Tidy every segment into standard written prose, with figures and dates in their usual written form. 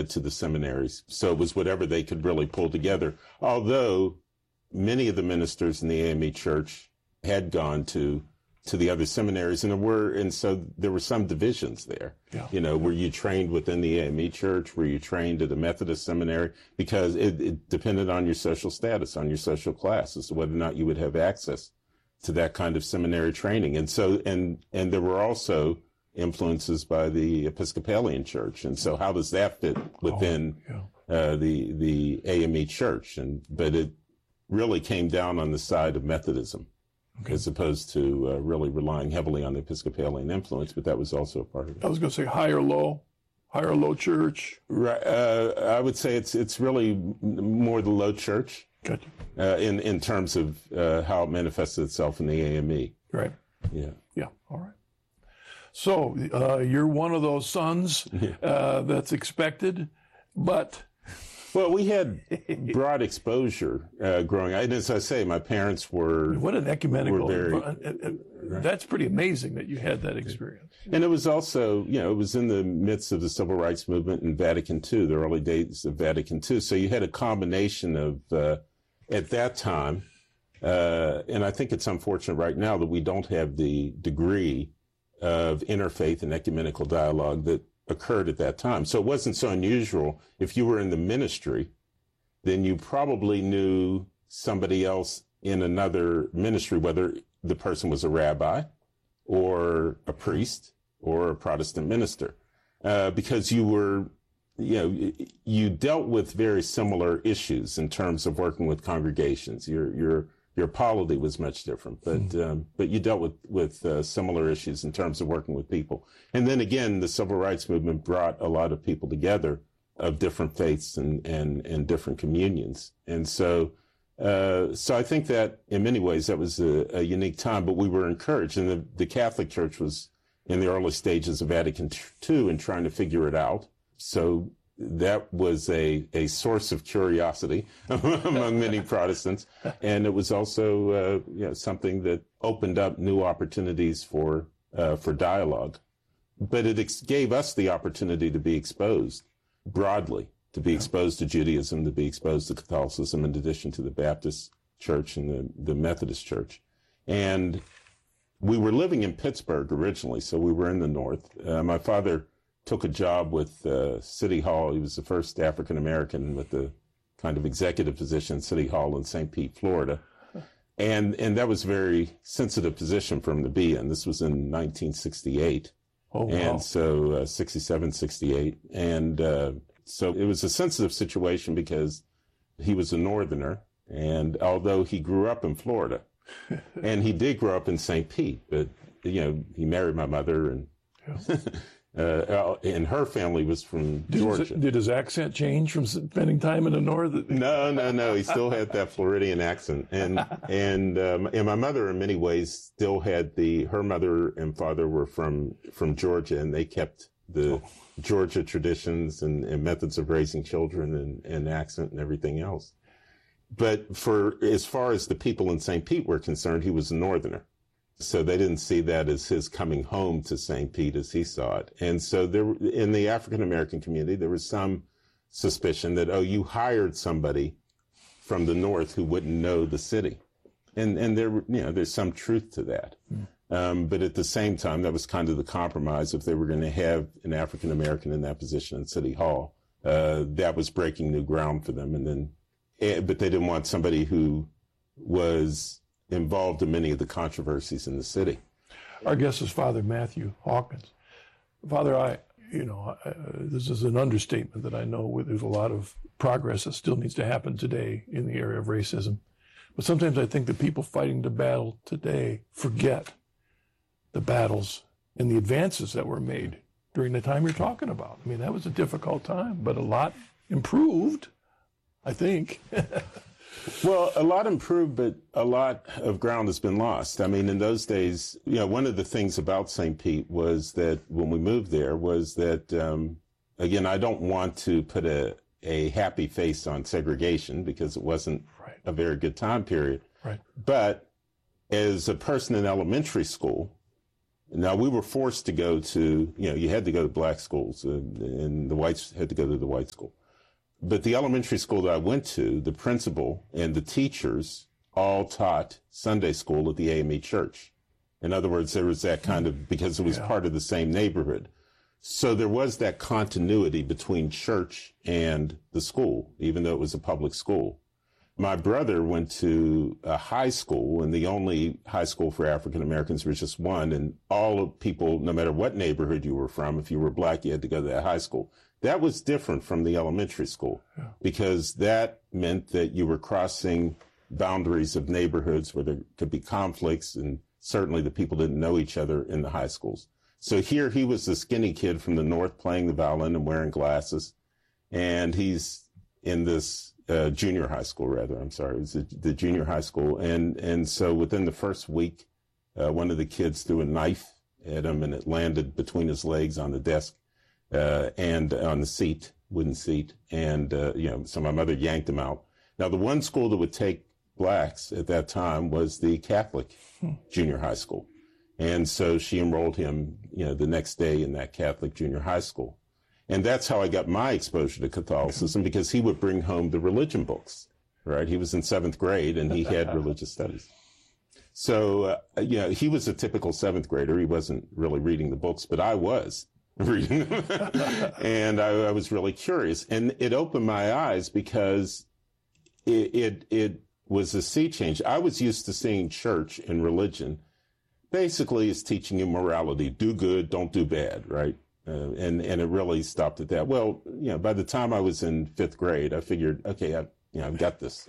led to the seminaries. So it was whatever they could really pull together. Although many of the ministers in the AME church had gone to the other seminaries, and so there were some divisions there. Yeah. You know, were you trained within the AME church? Were you trained at a Methodist seminary? Because it depended on your social status, on your social class, as to whether or not you would have access to that kind of seminary training. And so, and there were also influences by the Episcopalian Church. And so how does that fit within the AME church? But it really came down on the side of Methodism, as opposed to really relying heavily on the Episcopalian influence, but that was also a part of it. I was going to say high or low church. Right. I would say it's really more the low church. Gotcha. In terms of how it manifested itself in the AME. Right. Yeah. Yeah. All right. So you're one of those sons that's expected, but... Well, we had broad exposure growing up. And as I say, my parents were... What an ecumenical... Right. That's pretty amazing that you had that experience. And it was also, it was in the midst of the civil rights movement in Vatican II, the early days of Vatican II. So you had a combination of, at that time, and I think it's unfortunate right now that we don't have the degree of interfaith and ecumenical dialogue that occurred at that time. So it wasn't so unusual. If you were in the ministry, then you probably knew somebody else in another ministry, whether the person was a rabbi or a priest or a Protestant minister, because you were, you dealt with very similar issues in terms of working with congregations. Your polity was much different, but you dealt with similar issues in terms of working with people. And then again, the civil rights movement brought a lot of people together of different faiths and different communions. And so I think that in many ways that was a unique time, but we were encouraged. And the Catholic Church was in the early stages of Vatican II and trying to figure it out. So that was a source of curiosity among many Protestants. And it was also something that opened up new opportunities for dialogue. But it gave us the opportunity to be exposed broadly, to be exposed to Judaism, to be exposed to Catholicism, in addition to the Baptist Church and the Methodist Church. And we were living in Pittsburgh originally, so we were in the north. My father took a job with City Hall. He was the first African-American with the kind of executive position at City Hall in St. Pete, Florida. And that was a very sensitive position for him to be in. This was in 1968. Oh, wow. And so 67, 68. And so it was a sensitive situation because he was a Northerner. And although he grew up in Florida, and he did grow up in St. Pete, but, he married my mother, and and her family was from Georgia. Did his accent change from spending time in the north? No. He still had that Floridian accent. And my mother, in many ways, still had her mother and father were from Georgia, and they kept the Georgia traditions and methods of raising children and accent and everything else. But as far as the people in St. Pete were concerned, he was a Northerner. So they didn't see that as his coming home to St. Pete as he saw it. And so in the African-American community, there was some suspicion that, you hired somebody from the north who wouldn't know the city. And there's some truth to that. But at the same time, that was kind of the compromise. If they were going to have an African-American in that position in City Hall, that was breaking new ground for them. But they didn't want somebody who was involved in many of the controversies in the city. Our guest is Father Matthew Hawkins. Father, this is an understatement that I know there's a lot of progress that still needs to happen today in the area of racism. But sometimes I think the people fighting the battle today forget the battles and the advances that were made during the time you're talking about. I mean, that was a difficult time, but a lot improved, I think. Well, a lot improved, but a lot of ground has been lost. I mean, in those days, one of the things about St. Pete was that when we moved there was that, again, I don't want to put a happy face on segregation because it wasn't a very good time period. Right. But as a person in elementary school, Now, we were forced to go to, you had to go to black schools, and the whites had to go to the white school. But the elementary school that I went to, the principal and the teachers all taught Sunday school at the AME church. In other words, there was that kind of, because it was part of the same neighborhood. So there was that continuity between church and the school, even though it was a public school. My brother went to a high school, and the only high school for African Americans was just one. And all people, no matter what neighborhood you were from, if you were black, you had to go to that high school. That was different from the elementary school, because that meant that you were crossing boundaries of neighborhoods where there could be conflicts, and certainly the people didn't know each other in the high schools. So here he was the skinny kid from the north playing the violin and wearing glasses, and he's in this junior high school, rather. I'm sorry, it was the junior high school. And so within the first week, one of the kids threw a knife at him, and it landed between his legs on the desk and on the seat, wooden seat. And, so my mother yanked him out. Now, the one school that would take blacks at that time was the Catholic junior high school. And so she enrolled him, the next day in that Catholic junior high school. And that's how I got my exposure to Catholicism, because he would bring home the religion books, right? He was in 7th grade, and he had religious studies. So, he was a typical 7th grader. He wasn't really reading the books, but I was reading them. And I was really curious. And it opened my eyes, because it was a sea change. I was used to seeing church and religion basically as teaching you morality. Do good, don't do bad, right? And it really stopped at that. Well, by the time I was in 5th grade, I figured, okay, I've got this.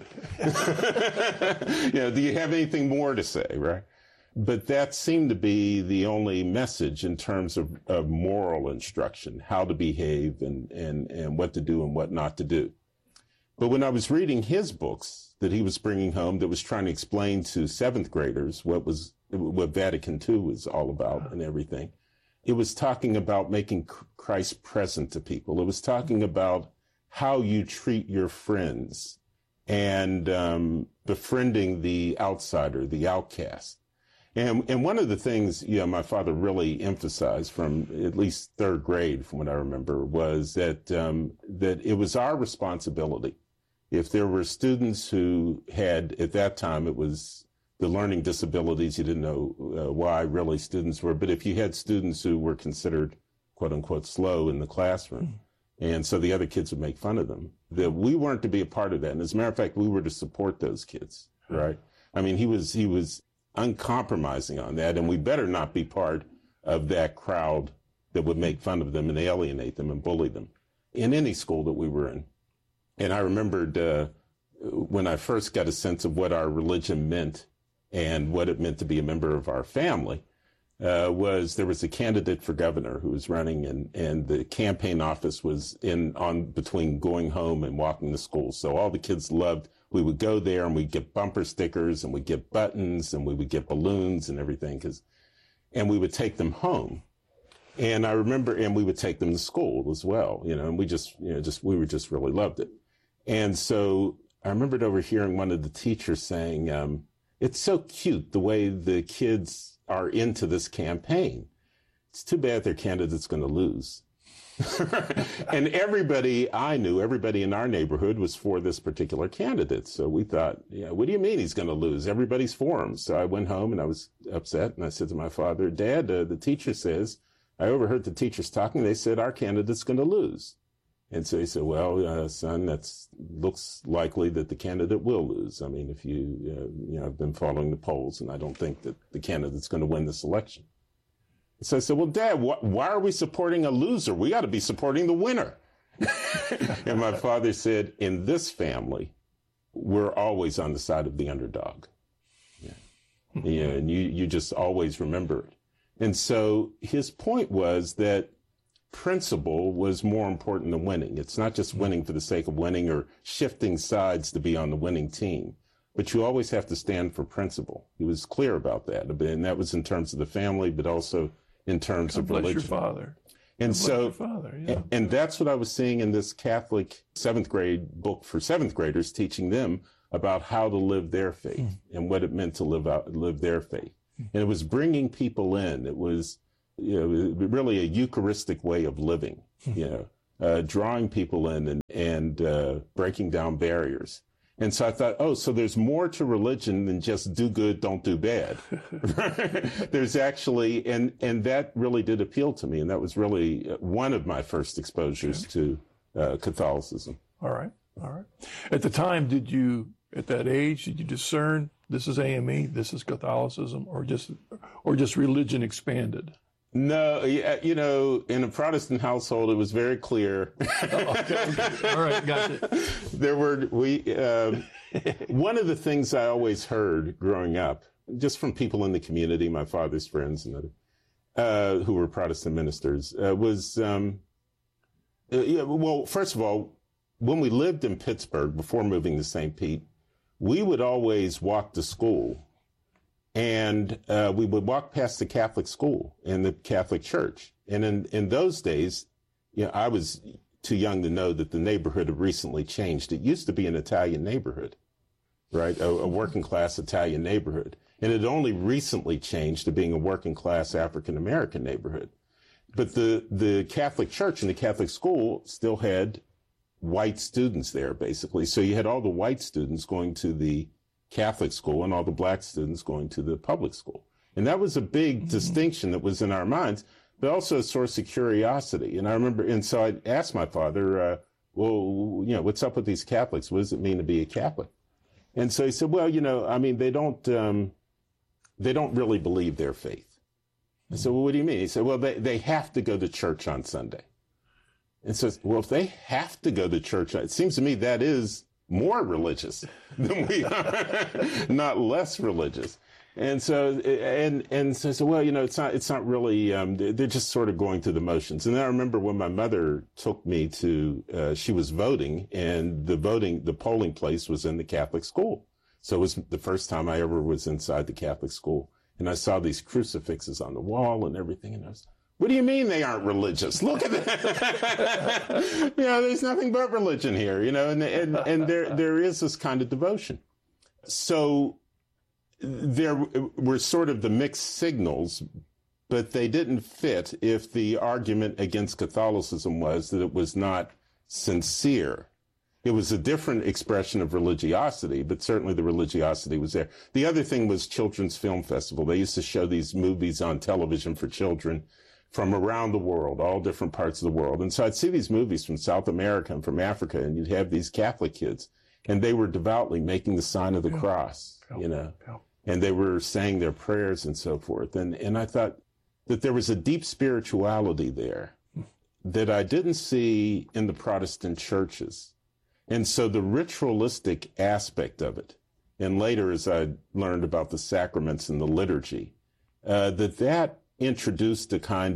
Do you have anything more to say, right? But that seemed to be the only message in terms of moral instruction, how to behave and what to do and what not to do. But when I was reading his books that he was bringing home that was trying to explain to 7th graders what Vatican II was all about and everything, it was talking about making Christ present to people. It was talking about how you treat your friends and befriending the outsider, the outcast. And one of the things, my father really emphasized from at least 3rd grade, from what I remember, was that it was our responsibility. If there were students who had, at that time, it was the learning disabilities, you didn't know why really students were, but if you had students who were considered, quote unquote, slow in the classroom, and so the other kids would make fun of them, that we weren't to be a part of that. And as a matter of fact, we were to support those kids, right? I mean, he was uncompromising on that, and we better not be part of that crowd that would make fun of them and alienate them and bully them in any school that we were in. And I remembered when I first got a sense of what our religion meant and what it meant to be a member of our family, there was a candidate for governor who was running, and the campaign office was between going home and walking to school. So all the kids loved, we would go there and we'd get bumper stickers and we'd get buttons and we would get balloons and everything, and we would take them home. And I remember, and we would take them to school as well, and we just really loved it. And so I remembered overhearing one of the teachers saying, it's so cute the way the kids are into this campaign. It's too bad their candidate's going to lose. And everybody in our neighborhood was for this particular candidate. So we thought, what do you mean he's going to lose? Everybody's for him. So I went home and I was upset. And I said to my father, Dad, the teacher says, I overheard the teachers talking. They said our candidate's going to lose. And so he said, well, son, looks likely that the candidate will lose. I mean, if I've been following the polls, and I don't think that the candidate's going to win this election. So I said, well, Dad, why are we supporting a loser? We got to be supporting the winner. And my father said, in this family, we're always on the side of the underdog. Yeah, and you just always remember it. And so his point was that principle was more important than winning. It's not just winning for the sake of winning or shifting sides to be on the winning team, but you always have to stand for principle. He was clear about that, and that was in terms of the family, but also in terms of religion. Bless your father. And so, your father, yeah. and that's what I was seeing in this Catholic 7th grade book for 7th graders, teaching them about how to live their faith and what it meant to live their faith. And it was bringing people in. It was, really a Eucharistic way of living, drawing people in and breaking down barriers. And so I thought, so there's more to religion than just do good, don't do bad. There's actually, and that really did appeal to me. And that was really one of my first exposures to Catholicism. All right. At the time, at that age, did you discern this is AME, this is Catholicism, or just religion expanded? No, in a Protestant household, it was very clear. Okay. All right, gotcha. One of the things I always heard growing up, just from people in the community, my father's friends and other, who were Protestant ministers, was, well, first of all, when we lived in Pittsburgh before moving to St. Pete, we would always walk to school. And we would walk past the Catholic school and the Catholic church. And in those days, I was too young to know that the neighborhood had recently changed. It used to be an Italian neighborhood, right? A working class Italian neighborhood. And it only recently changed to being a working class African American neighborhood. But the Catholic church and the Catholic school still had white students there, basically. So you had all the white students going to the Catholic school and all the black students going to the public school. And that was a big distinction that was in our minds, but also a source of curiosity. And I remember, and so I asked my father, what's up with these Catholics? What does it mean to be a Catholic? And so he said, well, they don't really believe their faith. I said, well, what do you mean? He said, well, they have to go to church on Sunday. And so, well, if they have to go to church, it seems to me that is more religious than we are, not less religious. And so, so, well, it's not really, they're just sort of going through the motions. And I remember when my mother took me to, she was voting, and the polling place was in the Catholic school. So it was the first time I ever was inside the Catholic school. And I saw these crucifixes on the wall and everything. And I was, what do you mean they aren't religious? Look at that. There's nothing but religion here, and there is this kind of devotion. So there were sort of the mixed signals, but they didn't fit if the argument against Catholicism was that it was not sincere. It was a different expression of religiosity, but certainly the religiosity was there. The other thing was Children's Film Festival. They used to show these movies on television for children from around the world, all different parts of the world. And so I'd see these movies from South America and from Africa, and you'd have these Catholic kids, and they were devoutly making the sign of the cross, and they were saying their prayers and so forth. And I thought that there was a deep spirituality there that I didn't see in the Protestant churches. And so the ritualistic aspect of it, and later as I learned about the sacraments and the liturgy, that introduced a kind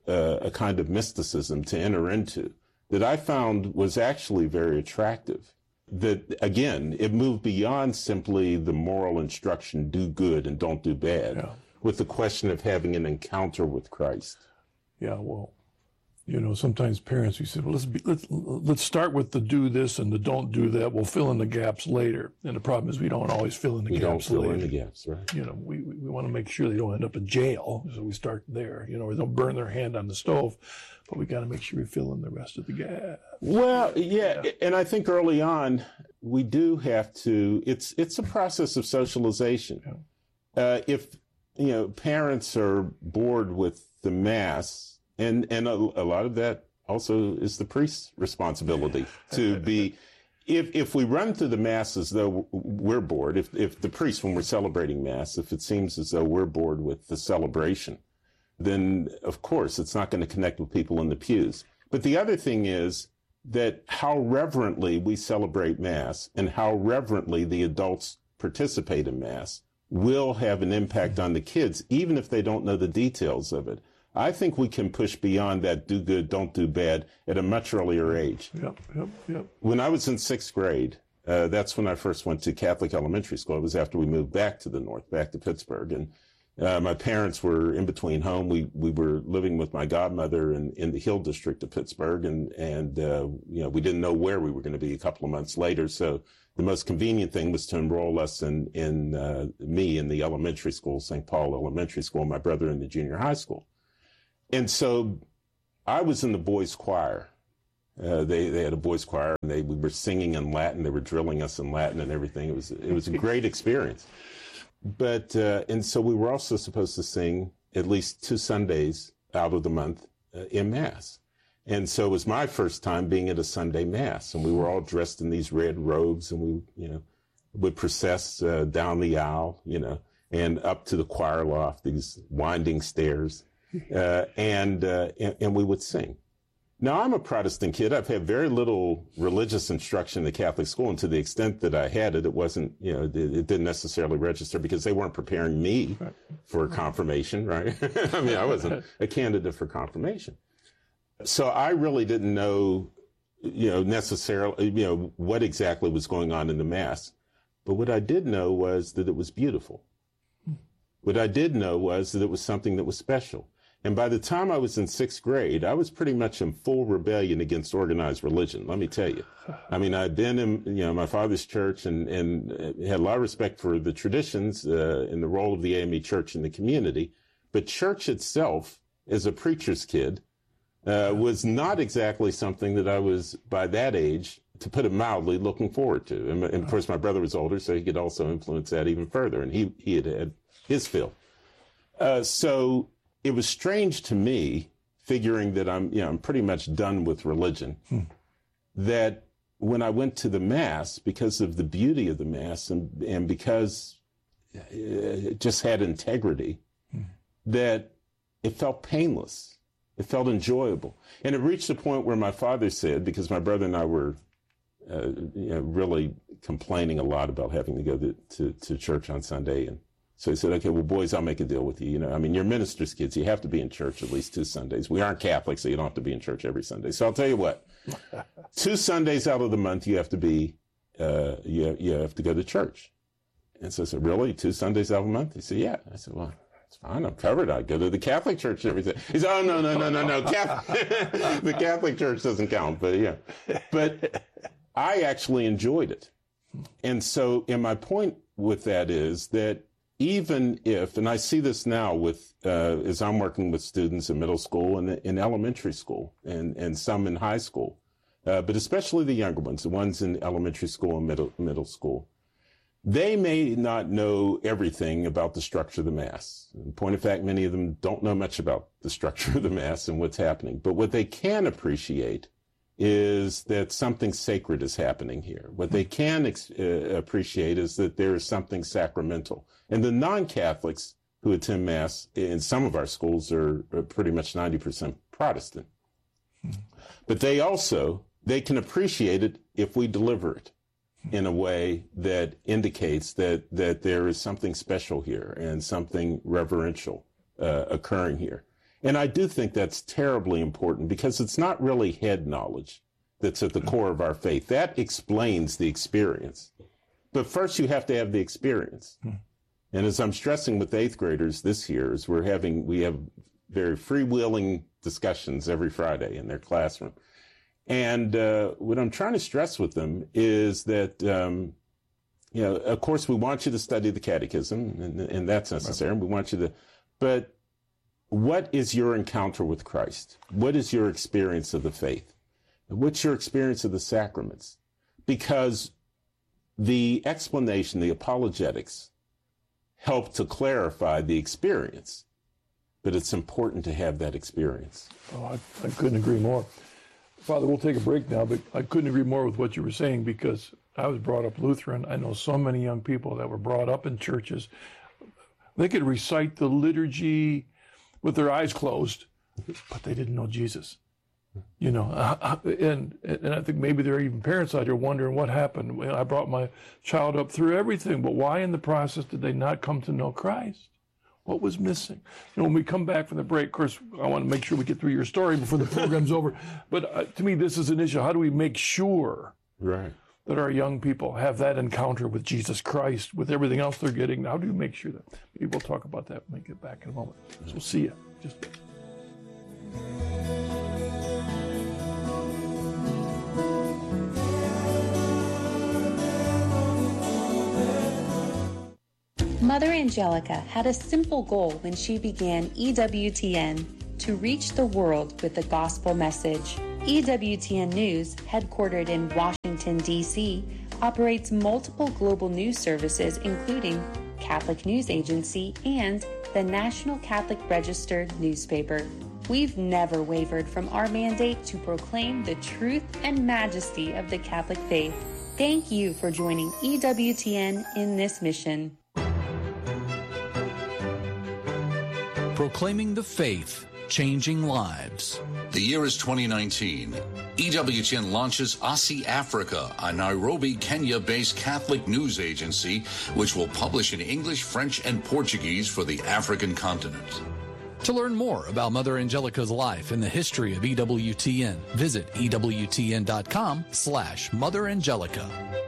of mysticism to enter into that I found was actually very attractive. That, again, it moved beyond simply the moral instruction, do good and don't do bad, with the question of having an encounter with Christ. Yeah, well, sometimes parents, we say, well, let's start with the do this and the don't do that. We'll fill in the gaps later. And the problem is we don't always fill in the gaps later. We don't fill in the gaps, right? We want to make sure they don't end up in jail. So we start there, or don't burn their hand on the stove. But we got to make sure we fill in the rest of the gaps. Well, yeah. And I think early on, we do have to, it's a process of socialization. Yeah. If, parents are bored with the Mass, and a lot of that also is the priest's responsibility to be, if we run through the Mass as though we're bored, if the priest, when we're celebrating Mass, if it seems as though we're bored with the celebration, then of course it's not going to connect with people in the pews. But the other thing is that how reverently we celebrate Mass and how reverently the adults participate in Mass will have an impact on the kids, even if they don't know the details of it. I think we can push beyond that do good, don't do bad at a much earlier age. Yep. When I was in 6th grade, that's when I first went to Catholic elementary school. It was after we moved back to the north, back to Pittsburgh. And My parents were in between home. We were living with my godmother in the Hill District of Pittsburgh, and we didn't know where we were going to be a couple of months later. So the most convenient thing was to enroll us in me in the elementary school, St. Paul Elementary School, my brother in the junior high school. And so I was in the boys' choir. They had a boys' choir, and we were singing in Latin. They were drilling us in Latin and everything. It was a great experience. But and so we were also supposed to sing at least 2 Sundays out of the month in Mass. And so it was my first time being at a Sunday Mass, and we were all dressed in these red robes, and we, would process down the aisle, and up to the choir loft, these winding stairs, and we would sing. Now, I'm a Protestant kid. I've had very little religious instruction in the Catholic school, and to the extent that I had it, it wasn't, it didn't necessarily register because they weren't preparing me for confirmation, right? I mean, I wasn't a candidate for confirmation. So I really didn't know, necessarily, what exactly was going on in the Mass. But what I did know was that it was beautiful. What I did know was that it was something that was special. And by the time I was in 6th grade, I was pretty much in full rebellion against organized religion, let me tell you. I mean, I'd been in, my father's church and had a lot of respect for the traditions and the role of the AME church in the community. But church itself, as a preacher's kid, was not exactly something that I was, by that age, to put it mildly, looking forward to. And of course, my brother was older, so he could also influence that even further. And he had his fill. So it was strange to me, figuring that I'm pretty much done with religion, that when I went to the Mass, because of the beauty of the Mass and because it just had integrity, that it felt painless. It felt enjoyable. And it reached a point where my father said, because my brother and I were really complaining a lot about having to go to church on Sunday. And so he said, okay, well, boys, I'll make a deal with you. You're minister's kids. You have to be in church at least 2 Sundays. We aren't Catholic, so you don't have to be in church every Sunday. So I'll tell you what, 2 Sundays out of the month, you have to be, you have to go to church. And so I said, really? 2 Sundays out of the month? He said, yeah. I said, well, it's fine. I'm covered. I go to the Catholic church and everything. He said, oh, no. The Catholic church doesn't count, but yeah. But I actually enjoyed it. And so, and my point with that is that even if, and I see this now with, as I'm working with students in middle school and in elementary school and some in high school, but especially the younger ones, the ones in elementary school and middle school, they may not know everything about the structure of the Mass. In point of fact, many of them don't know much about the structure of the Mass and what's happening. But what they can appreciate is that something sacred is happening here. What they can appreciate is that there is something sacramental. And the non-Catholics who attend Mass in some of our schools are pretty much 90% Protestant. But they can appreciate it if we deliver it in a way that indicates that there is something special here and something reverential occurring here. And I do think that's terribly important because it's not really head knowledge that's at the core of our faith. That explains the experience. But first you have to have the experience. And as I'm stressing with 8th graders this year, is we have very freewheeling discussions every Friday in their classroom. And what I'm trying to stress with them is that, of course, we want you to study the catechism, and that's necessary. Right. We want you to, but what is your encounter with Christ? What is your experience of the faith? What's your experience of the sacraments? Because the explanation, the apologetics, help to clarify the experience, but it's important to have that experience. Oh, I couldn't agree more. Father, we'll take a break now, but I couldn't agree more with what you were saying because I was brought up Lutheran. I know so many young people that were brought up in churches. They could recite the liturgy with their eyes closed, but they didn't know Jesus. And I think maybe there are even parents out here wondering what happened. I brought my child up through everything, but why in the process did they not come to know Christ? What was missing? When we come back from the break, of course, I want to make sure we get through your story before the program's over. But to me, this is an issue. How do we make sure that our young people have that encounter with Jesus Christ, with everything else they're getting? How do you make sure that? Maybe we'll talk about that when we get back in a moment. So see you. Mother Angelica had a simple goal when she began EWTN: to reach the world with the gospel message. EWTN News, headquartered in Washington, D.C., operates multiple global news services, including Catholic News Agency and the National Catholic Register newspaper. We've never wavered from our mandate to proclaim the truth and majesty of the Catholic faith. Thank you for joining EWTN in this mission. Proclaiming the faith, changing lives. The year is 2019. EWTN launches Aussie Africa, a Nairobi, Kenya-based Catholic news agency, which will publish in English, French, and Portuguese for the African continent. To learn more about Mother Angelica's life and the history of EWTN, visit EWTN.com/Mother Angelica.